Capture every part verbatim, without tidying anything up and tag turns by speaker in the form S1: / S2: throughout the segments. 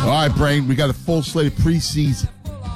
S1: right, Brain, we got a full slate of preseason.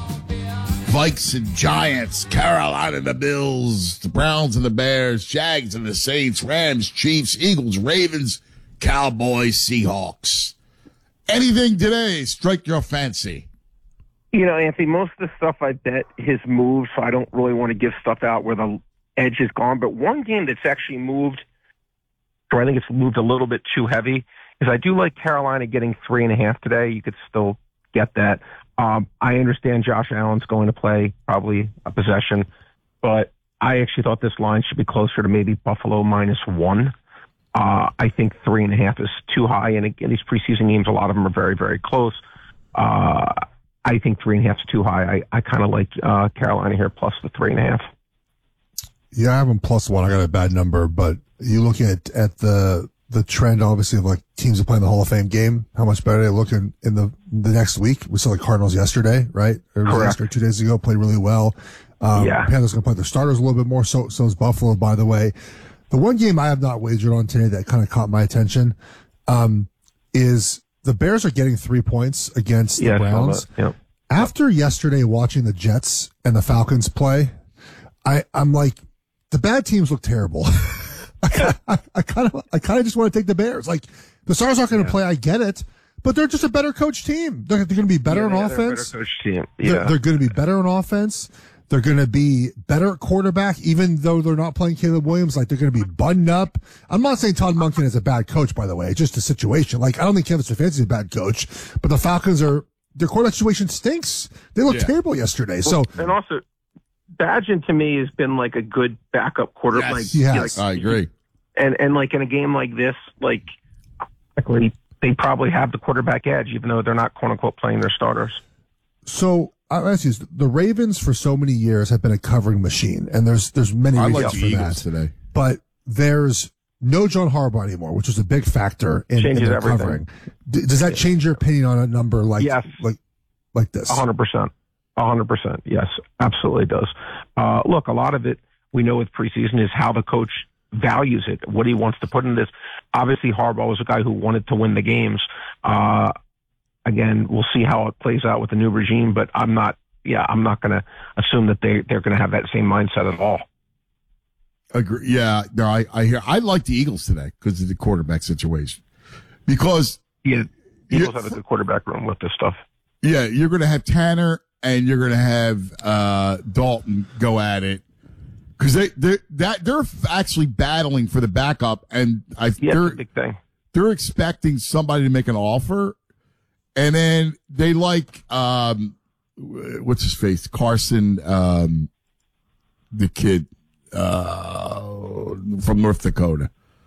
S1: Vikes and Giants, Carolina and the Bills, the Browns and the Bears, Jags and the Saints, Rams, Chiefs, Eagles, Ravens, Cowboys, Seahawks. Anything today strike your fancy?
S2: You know, Anthony, most of the stuff I bet has moved, so I don't really want to give stuff out where the edge is gone. But one game that's actually moved, or I think it's moved a little bit too heavy, is I do like Carolina getting three and a half today. You could still get that. Um, I understand Josh Allen's going to play probably a possession, but I actually thought this line should be closer to maybe Buffalo minus one. Uh, I think three and a half is too high, and again, these preseason games, a lot of them are very, very close. Uh, I think three and a half is too high. I, I kind of like uh, Carolina here plus the three and a half.
S3: Yeah, I have them plus one. I got a bad number, but you look at at the the trend, obviously, of like teams that play in the Hall of Fame game, how much better they look in, in the the next week. We saw the Cardinals yesterday, right? Or
S2: Correct.
S3: yesterday, two days ago, played really well. Um,
S2: yeah.
S3: Panthers going to play their starters a little bit more. So so is Buffalo, by the way. The one game I have not wagered on today that kind of caught my attention um, is the Bears are getting three points against the
S2: yeah,
S3: Browns.
S2: Yep.
S3: After yesterday watching the Jets and the Falcons play, I, I'm like, the bad teams look terrible. I kind of, I kind of just want to take the Bears. Like, the Stars aren't going to yeah. play. I get it, but they're just a better coach team. They're, they're going to be better
S2: yeah,
S3: on offense.
S2: Better coach team. Yeah.
S3: They're, they're going to be better on offense. They're going to be better at quarterback, even though they're not playing Caleb Williams. Like, they're going to be buttoned up. I'm not saying Todd Monken is a bad coach, by the way. It's just a situation. Like, I don't think Kevin Stefanski is a bad coach, but the Falcons are, their quarterback situation stinks. They looked
S1: yeah.
S3: terrible yesterday.
S2: Well,
S3: so,
S2: and also, Badgett to me has been like a good backup quarterback.
S1: Yes,
S3: yes.
S2: Like,
S1: I agree.
S2: And and like in a game like this, like they probably have the quarterback edge, even though they're not quote unquote playing their starters.
S3: So I'll ask you, the Ravens for so many years have been a covering machine, and there's there's many
S1: I
S3: reasons
S1: like the
S3: for
S1: Eagles
S3: that.
S1: today,
S3: but there's no John Harbaugh anymore, which is a big factor in, in their
S2: everything.
S3: covering. D- does that change your opinion on a number like
S2: yes.
S3: like like this?
S2: A hundred percent, a hundred percent. Yes, absolutely does. Uh, look, a lot of it we know with preseason is how the coach values it, what he wants to put in this. Obviously, Harbaugh was a guy who wanted to win the games. Uh, again, we'll see how it plays out with the new regime, but I'm not. Yeah, I'm not going to assume that they they're going to have that same mindset at all.
S1: Agree. Yeah, no, I, I hear. I like the Eagles today because of the quarterback situation. Because
S2: yeah, Eagles have a good quarterback room with this stuff.
S1: Yeah, you're going to have Tanner and you're going to have uh, Dalton go at it because they they that they're actually battling for the backup, and I
S2: yeah,
S1: they're
S2: that's a big thing.
S1: They're expecting somebody to make an offer, and then they like um, what's his face, Carson, um, the kid. Uh, from North Dakota.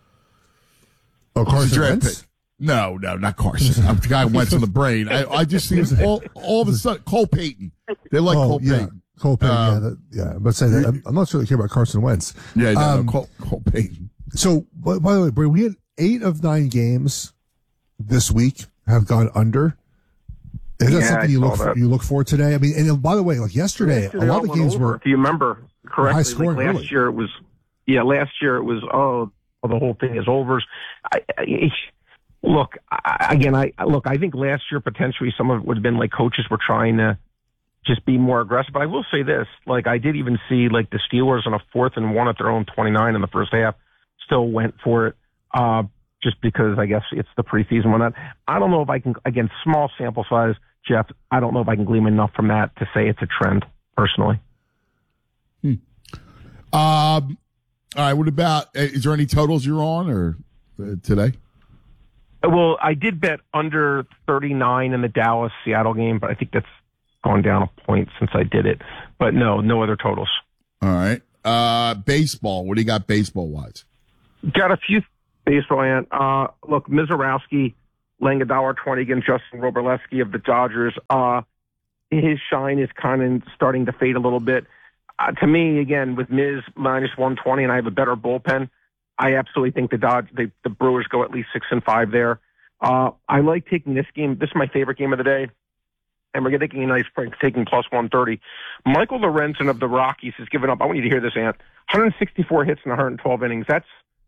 S3: Oh, Carson Wentz?
S1: No, no, not Carson. I'm the guy who went to the brain. I, I just see all, all of a sudden, Cole Payton. They like
S3: oh,
S1: Cole
S3: yeah.
S1: Payton.
S3: Cole Payton,
S1: Um,
S3: yeah. That, yeah, but say that, I'm, I'm not sure they care about Carson Wentz.
S1: Yeah, no,
S3: um,
S1: no, Cole, Cole Payton.
S3: So, by, by the way, Bray, we had eight of nine games this week have gone under. Is that
S2: Yeah,
S3: something
S2: I
S3: you
S2: saw
S3: look for,
S2: that.
S3: you look for today? I mean, and by the way, like yesterday,
S2: Yesterday
S3: a lot of
S2: all
S3: the games
S2: went over.
S3: were
S2: If you remember correctly,
S3: high
S2: like
S3: scoring
S2: last
S3: early.
S2: year it was. Yeah, last year it was. Oh, well, the whole thing is over. I, I, look, I, again, I look. I think last year potentially some of it would have been like coaches were trying to just be more aggressive. But I will say this: like I did even see like the Steelers on a fourth and one at their own twenty-nine in the first half, still went for it. Uh, just because I guess it's the preseason one. I don't know if I can. Again, small sample size, Jeff. I don't know if I can glean enough from that to say it's a trend personally.
S1: Hmm. Um. All right. What about? Is there any totals you're on or uh, today?
S2: Well, I did bet under thirty-nine in the Dallas Seattle game, but I think that's gone down a point since I did it. But no, no other totals.
S1: All right. Uh, baseball. What do you got baseball wise?
S2: Got a few baseball. And uh, look, Mizorowski laying a dollar twenty against Justin Roberleski of the Dodgers. Uh, his shine is kind of starting to fade a little bit. Uh, to me, again, with Miz minus one twenty, and I have a better bullpen, I absolutely think the Dodge, the, the Brewers go at least six and five there. Uh, I like taking this game. This is my favorite game of the day, and we're taking a nice break, taking plus one thirty. Michael Lorenzen of the Rockies has given up. I want you to hear this, Ant. one hundred sixty-four hits in one hundred twelve innings. That's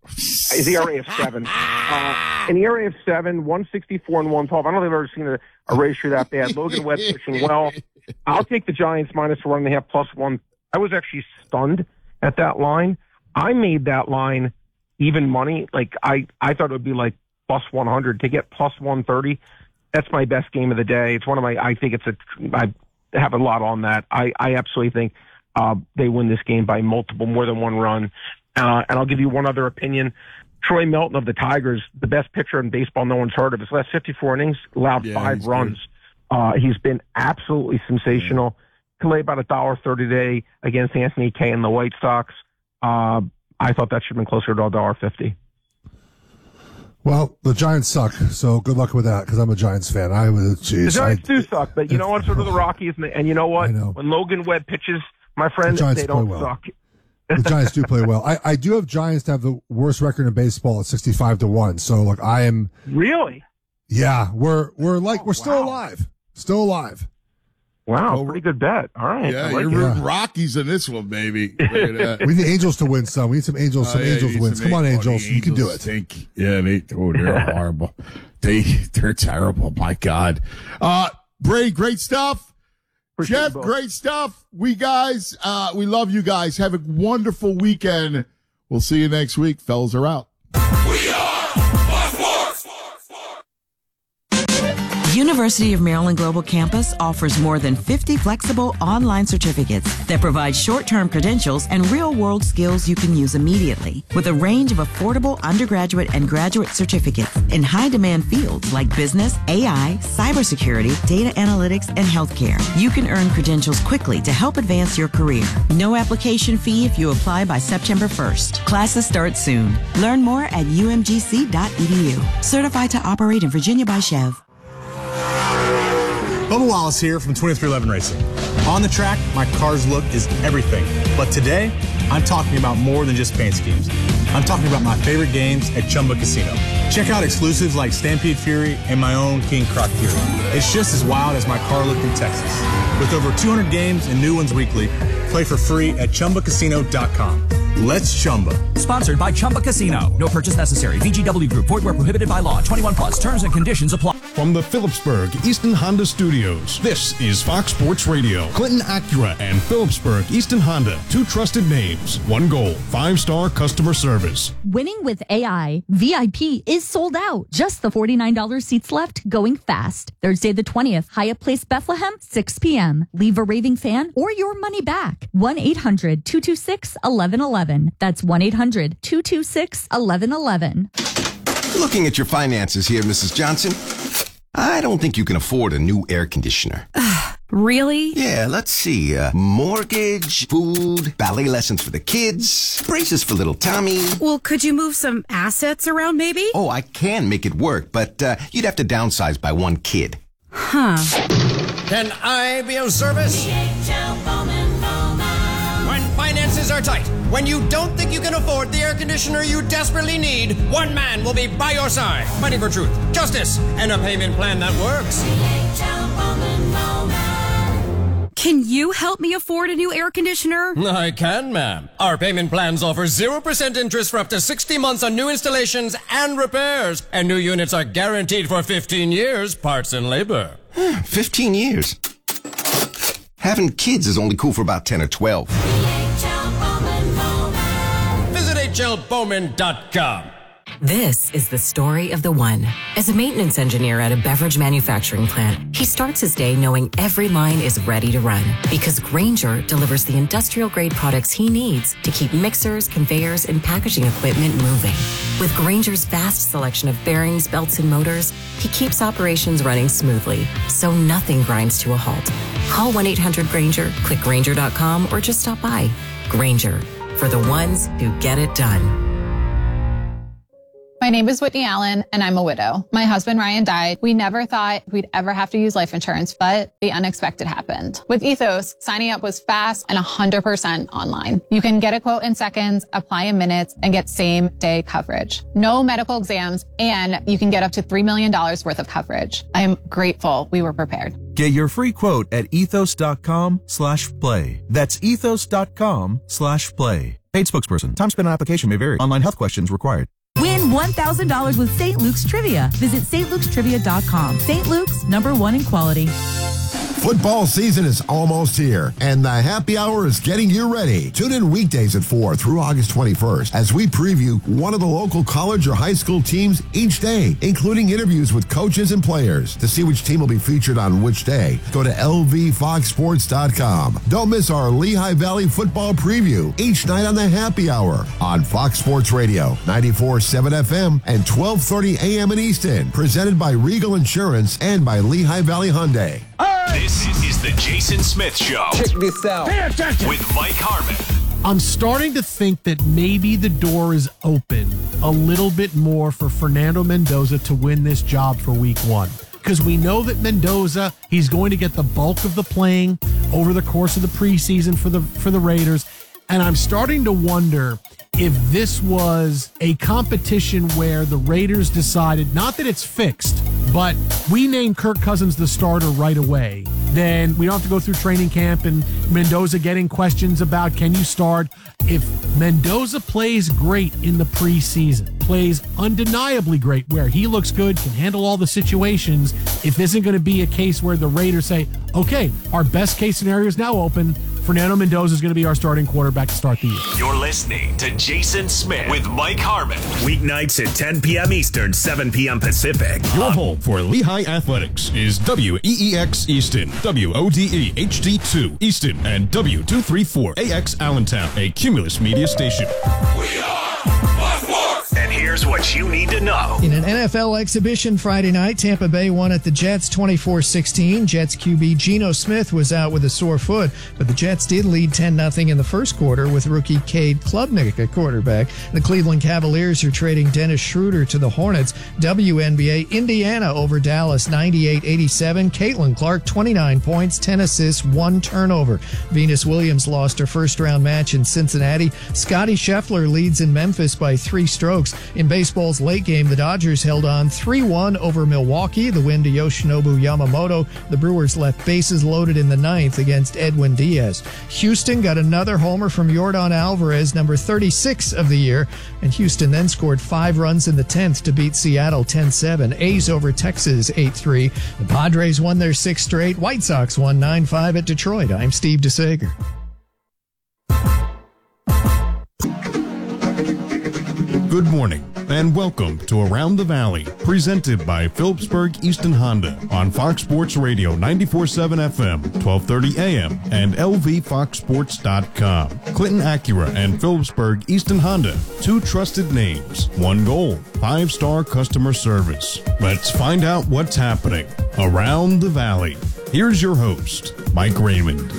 S2: The E R A of seven. Uh, an E R A of seven, one sixty-four and one twelve. I don't think I've ever seen a, a ratio that bad. Logan Webb pitching well. I'll take the Giants minus one and a half plus one. I was actually stunned at that line. I made that line even money. Like I, I thought it would be like plus one hundred. To get plus one thirty, that's my best game of the day. It's one of my, I think it's a, I have a lot on that. I, I absolutely think uh, they win this game by multiple, more than one run. Uh, and I'll give you one other opinion. Troy Melton of the Tigers, the best pitcher in baseball no one's heard of. His last fifty-four innings, allowed
S1: yeah,
S2: five runs. Uh, he's been absolutely sensational. Yeah. Can lay about a dollar thirty a day against Anthony Kay and the White Sox. Uh, I thought that should have been closer to a dollar fifty.
S3: Well, the Giants suck, so good luck with that, because I'm a Giants fan. I was, geez,
S2: the Giants
S3: I,
S2: do suck, but you know what? So do the Rockies, and you know what?
S3: know.
S2: When Logan Webb pitches, my friend,
S3: the
S2: they don't
S3: well.
S2: suck.
S3: The Giants do play well. I, I do have Giants to have the worst record in baseball at sixty-five to one. So, like, I am.
S2: Really?
S3: Yeah, we're we're like
S2: oh,
S3: we're still
S2: wow.
S3: alive, still alive.
S2: Wow, pretty good bet. All right,
S1: Yeah,
S2: like
S1: you're
S2: it.
S1: rooting Rockies in this one, baby.
S3: We need the Angels to win some. We need some Angels, some
S1: Oh, yeah,
S3: Angels
S1: you
S3: wins.
S1: some
S3: Come on,
S1: Angels.
S3: Angels,
S1: The
S3: you can do it.
S1: Stink. Yeah, they oh, they're horrible. They they're terrible. My God, uh, Bray, great stuff.
S2: Appreciate
S1: Jeff, great stuff. We guys, uh, we love you guys. Have a wonderful weekend. We'll see you next week. Fellas are out.
S4: We are Fox Sports.
S5: University of Maryland Global Campus offers more than fifty flexible online certificates that provide short-term credentials and real-world skills you can use immediately, with a range of affordable undergraduate and graduate certificates in high-demand fields like business, A I, cybersecurity, data analytics, and healthcare. You can earn credentials quickly to help advance your career. No application fee if you apply by September first. Classes start soon. Learn more at u m g c dot e d u. Certified to operate in Virginia by Chev.
S6: Bubba Wallace here from twenty-three eleven Racing. On the track, my car's look is everything. But today, I'm talking about more than just paint schemes. I'm talking about my favorite games at Chumba Casino. Check out exclusives like Stampede Fury and my own King Croc Fury. It's just as wild as my car look in Texas. With over two hundred games and new ones weekly, play for free at chumba casino dot com. Let's Chumba.
S7: Sponsored by Chumba Casino. No purchase necessary. V G W Group. Void where prohibited by law. twenty-one plus. Terms and conditions apply.
S8: From the Phillipsburg Easton Honda Studios, this is Fox Sports Radio. Clinton Acura and Phillipsburg Easton Honda. Two trusted names. One goal. Five-star customer service.
S9: Winning with A I. V I P is sold out. Just the forty-nine dollars seats left, going fast. Thursday the twentieth. Hyatt Place, Bethlehem, six p.m. Leave a raving fan or your money back. one eight hundred two two six one one one one. That's one eight hundred two two six one one one one.
S10: Looking at your finances here, Missus Johnson, I don't think you can afford a new air conditioner.
S11: Really?
S10: Yeah, let's see. Uh, mortgage, food, ballet lessons for the kids, braces for little Tommy.
S11: Well, could you move some assets around maybe?
S10: Oh, I can make it work, but uh, you'd have to downsize by one kid.
S11: Huh.
S12: Can I be of service? When finances are tight, when you don't think you can afford the air conditioner you desperately need, one man will be by your side, fighting for truth, justice, and a payment plan that works.
S11: Can you help me afford a new air conditioner?
S12: I can, ma'am. Our payment plans offer zero percent interest for up to sixty months on new installations and repairs. And new units are guaranteed for fifteen years, parts and labor.
S10: fifteen years? Having kids is only cool for about ten or twelve.
S12: Visit H L Bowman dot com.
S13: This is the story of the one. As a maintenance engineer at a beverage manufacturing plant, he starts his day knowing every line is ready to run because Grainger delivers the industrial-grade products he needs to keep mixers, conveyors, and packaging equipment moving. With Grainger's vast selection of bearings, belts, and motors, he keeps operations running smoothly, so nothing grinds to a halt. Call one eight hundred Grainger, click Grainger dot com, or just stop by. Grainger, for the ones who get it done.
S14: My name is Whitney Allen, and I'm a widow. My husband, Ryan, died. We never thought we'd ever have to use life insurance, but the unexpected happened. With Ethos, signing up was fast and one hundred percent online. You can get a quote in seconds, apply in minutes, and get same-day coverage. No medical exams, and you can get up to three million dollars worth of coverage. I am grateful we were prepared.
S15: Get your free quote at ethos dot com slash play. That's ethos dot com slash play. Paid spokesperson. Time spent on application may vary. Online health questions required.
S16: Win one thousand dollars with Saint Luke's Trivia. Visit Saint Luke's Trivia dot com. Saint Luke's, number one in quality.
S17: Football season is almost here, and the happy hour is getting you ready. Tune in weekdays at four through August twenty-first as we preview one of the local college or high school teams each day, including interviews with coaches and players. To see which team will be featured on which day, go to L V fox sports dot com. Don't miss our Lehigh Valley football preview each night on the happy hour on Fox Sports Radio, ninety-four point seven F M and twelve thirty A M in Easton. Presented by Regal Insurance and by Lehigh Valley Hyundai.
S18: This is the Jason Smith Show. Check this out. Pay attention. With Mike Harmon.
S19: I'm starting to think that maybe the door is open a little bit more for Fernando Mendoza to win this job for week one. Because we know that Mendoza, he's going to get the bulk of the playing over the course of the preseason for the for the Raiders. And I'm starting to wonder if this was a competition where the Raiders decided, not that it's fixed, but we name Kirk Cousins the starter right away, then we don't have to go through training camp and Mendoza getting questions about can you start. If Mendoza plays great in the preseason, plays undeniably great where he looks good, can handle all the situations, if this isn't going to be a case where the Raiders say, okay, our best case scenario is now open, Fernando Mendoza is going to be our starting quarterback to start the year.
S18: You're listening to Jason Smith with Mike Harmon. Weeknights at ten p.m. Eastern, seven p.m. Pacific.
S8: Your home for Lehigh Athletics is W E E X Easton, W O D E H D two Easton, and W two thirty-four A X Allentown, a Cumulus media station.
S18: We are Fox Sports. And here's what you need to know.
S20: In an N F L exhibition Friday night, Tampa Bay won at the Jets twenty-four sixteen. Jets Q B Geno Smith was out with a sore foot, but the Jets did lead ten nothing in the first quarter with rookie Cade Klubnik at quarterback. The Cleveland Cavaliers are trading Dennis Schroeder to the Hornets. W N B A, Indiana over Dallas ninety-eight eighty-seven. Caitlin Clark, twenty-nine points, ten assists, one turnover. Venus Williams lost her first-round match in Cincinnati. Scottie Scheffler leads in Memphis by three strokes. In baseball's late game, the Dodgers held on three one over Milwaukee. The win to Yoshinobu Yamamoto. The Brewers left bases loaded in the ninth against Edwin Diaz. Houston got another homer from Yordan Alvarez, number thirty-six of the year. And Houston then scored five runs in the tenth to beat Seattle ten seven. A's over Texas eight three. The Padres won their sixth straight. White Sox won nine five at Detroit. I'm Steve DeSager.
S8: Good morning and welcome to Around the Valley, presented by Phillipsburg Easton Honda on Fox Sports Radio ninety-four point seven F M, twelve thirty A M, and L V fox sports dot com. Clinton Acura and Phillipsburg Easton Honda, two trusted names, one goal, five-star customer service. Let's find out what's happening around the Valley. Here's your host, Mike Raymond.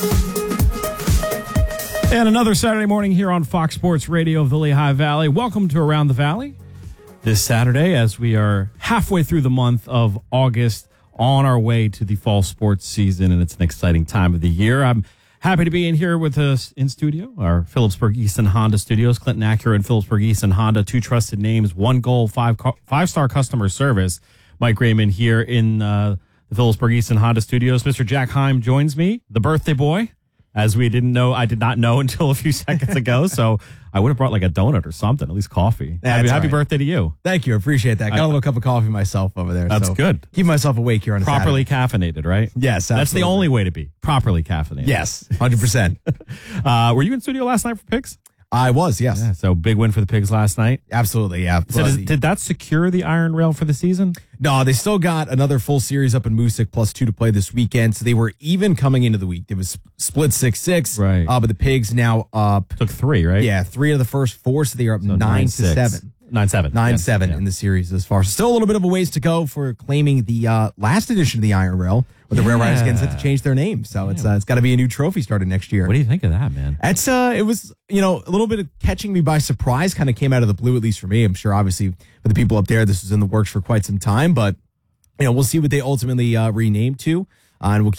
S21: And another Saturday morning here on Fox Sports Radio of the Lehigh Valley. Welcome to Around the Valley this Saturday as we are halfway through the month of August, on our way to the fall sports season, and it's an exciting time of the year. I'm happy to be in here with us in studio, our Phillipsburg Easton Honda studios. Clinton Acura and Phillipsburg Easton Honda, two trusted names, one goal, five five-star customer service. Mike Raymond here in uh, the Phillipsburg Easton Honda studios. Mister Jack Heim joins me, the birthday boy. As we didn't know, I did not know until a few seconds ago. So I would have brought like a donut or something, at least coffee.
S22: That's
S21: happy happy
S22: right.
S21: birthday to you.
S22: Thank you. Appreciate that. Got
S21: I,
S22: a little cup of coffee myself over there.
S21: That's
S22: so
S21: good.
S22: Keep myself awake here on a
S21: Properly
S22: Saturday.
S21: caffeinated, right?
S22: Yes, absolutely.
S21: That's the only way to be. Properly caffeinated.
S22: Yes, one hundred percent.
S21: uh, were you in studio last night for Pigs?
S22: I was, yes.
S21: Yeah, so big win for the Pigs last night.
S22: Absolutely, yeah.
S21: So does, did that secure the Iron Rail for the season?
S22: No, they still got another full series up in Moosic plus two to play this weekend. So they were even coming into the week. It was split six six.
S21: Right.
S22: Uh, but the Pigs now up.
S21: Took three, right?
S22: Yeah, three of the first four. So they are up
S21: So
S22: nine,
S21: nine,
S22: to
S21: six.
S22: seven.
S21: Nine seven.
S22: Nine
S21: Yes,
S22: seven
S21: yeah.
S22: in the series as far. So still a little bit of a ways to go for claiming the uh, last edition of the Iron Rail. But the Rail Riders again set to change their name, so it's uh, it's got to be a new trophy started next year.
S21: What do you think of that, man?
S22: It's uh, it was you know a little bit of catching me by surprise. Kind of came out of the blue, at least for me. I'm sure, obviously, for the people up there, this was in the works for quite some time. But you know, we'll see what they ultimately uh, rename to, uh, and we'll.